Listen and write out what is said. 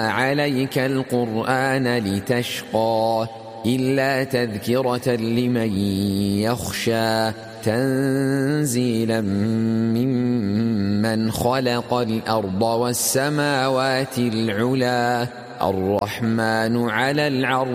عليك القرآن لتشقى إلا تذكرة لمن يخشى تنزيلا ممن خلق الأرض والسماوات العلى الرحمن على العرش